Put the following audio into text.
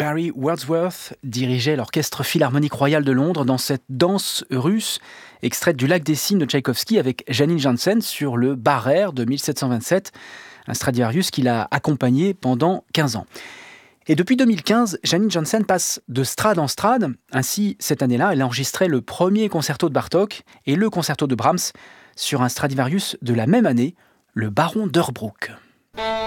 Barry Wordsworth dirigeait l'Orchestre Philharmonique Royal de Londres dans cette danse russe extraite du Lac des Cygnes de Tchaïkovski avec Janine Jansen sur le Barère de 1727, un Stradivarius qu'il a accompagné pendant 15 ans. Et depuis 2015, Janine Jansen passe de strade en strade. Ainsi, cette année-là, elle a enregistré le premier concerto de Bartók et le concerto de Brahms sur un Stradivarius de la même année, le Baron d'Hersbruck.